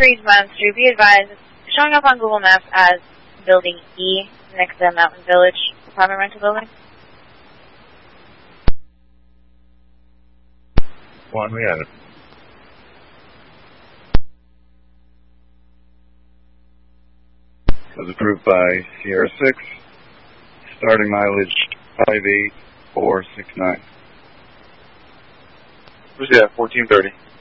Fremont Street. Be advised, it's showing up on Google Maps as Building E next to Mountain Village apartment rental building. 1, we have it. Was approved by Sierra 6. Starting mileage 58469. Where's that? 1430.